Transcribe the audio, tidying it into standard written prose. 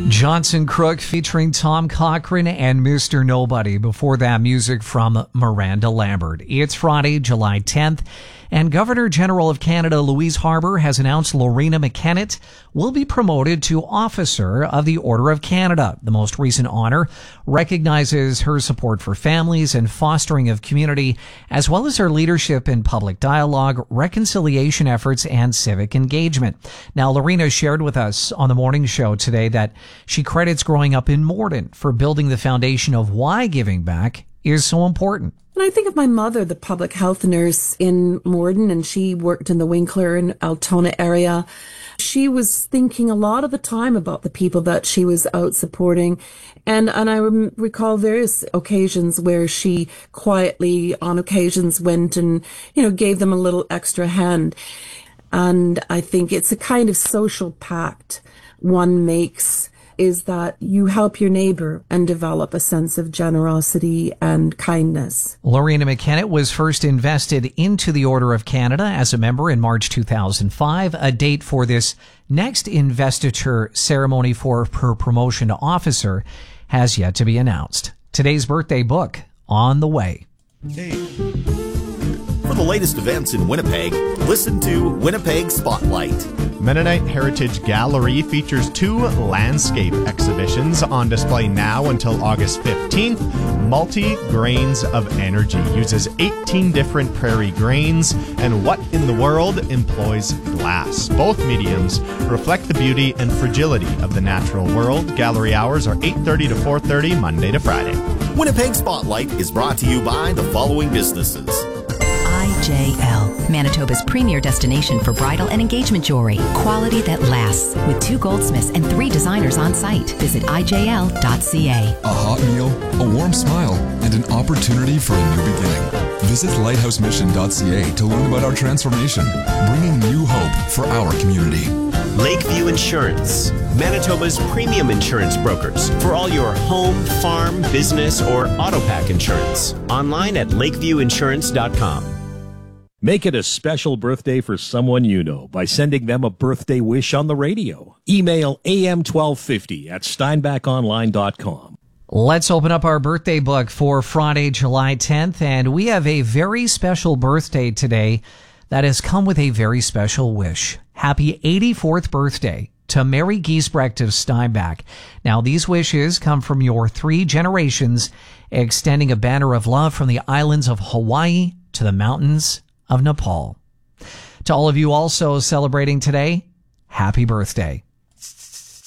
Johnson Crook featuring Tom Cochrane and Mr. Nobody. Before that, music from Miranda Lambert. It's Friday, July 10th, and Governor General of Canada Louise Harbour has announced Lorena McKennett will be promoted to Officer of the Order of Canada. The most recent honor recognizes her support for families and fostering of community, as well as her leadership in public dialogue, reconciliation efforts, and civic engagement. Now, Lorena shared with us on the morning show today that she credits growing up in Morden for building the foundation of why giving back is so important. And I think of my mother, the public health nurse in Morden, and she worked in the Winkler and Altona area. She was thinking a lot of the time about the people that she was out supporting. And I recall various occasions where she quietly, on occasions, went and, gave them a little extra hand. And I think it's a kind of social pact one makes, is that you help your neighbor and develop a sense of generosity and kindness. Lorena McKennett was first invested into the Order of Canada as a member in March 2005. A date for this next investiture ceremony for her promotion to officer has yet to be announced. Today's birthday book on the way. Hey. For the latest events in Winnipeg, listen to Winnipeg Spotlight. Mennonite Heritage Gallery features 2 landscape exhibitions on display now until August 15th. Multi-Grains of Energy uses 18 different prairie grains, and What in the World employs glass. Both mediums reflect the beauty and fragility of the natural world. Gallery hours are 8:30 to 4:30, Monday to Friday. Winnipeg Spotlight is brought to you by the following businesses. IJL, Manitoba's premier destination for bridal and engagement jewelry. Quality that lasts, with 2 goldsmiths and 3 designers on site. Visit IJL.ca. A hot meal, a warm smile, and an opportunity for a new beginning. Visit lighthousemission.ca to learn about our transformation, bringing new hope for our community. Lakeview Insurance, Manitoba's premium insurance brokers for all your home, farm, business, or auto pack insurance. Online at lakeviewinsurance.com. Make it a special birthday for someone you know by sending them a birthday wish on the radio. Email am1250@steinbachonline.com. Let's open up our birthday book for Friday, July 10th, and we have a very special birthday today that has come with a very special wish. Happy 84th birthday to Mary Giesbrecht of Steinbach. Now, these wishes come from your 3 generations, extending a banner of love from the islands of Hawaii to the mountains of Nepal. To all of you also celebrating today, happy birthday.